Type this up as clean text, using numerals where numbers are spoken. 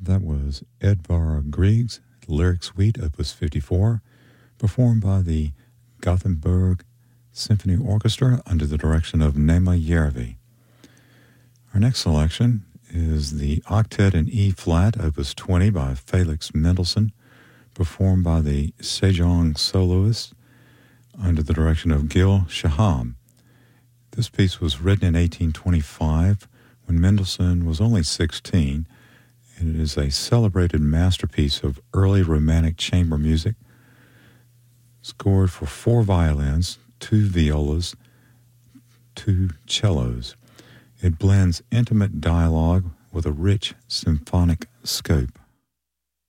That was Edvard Grieg's Lyric Suite, Opus 54, performed by the Gothenburg Symphony Orchestra under the direction of Nema Järvi. Our next selection is the Octet in E-flat, Opus 20 by Felix Mendelssohn, performed by the Sejong Soloists under the direction of Gil Shaham. This piece was written in 1825 when Mendelssohn was only 16, and it is a celebrated masterpiece of early Romantic chamber music, scored for 4 violins, 2 violas, 2 cellos. It blends intimate dialogue with a rich symphonic scope.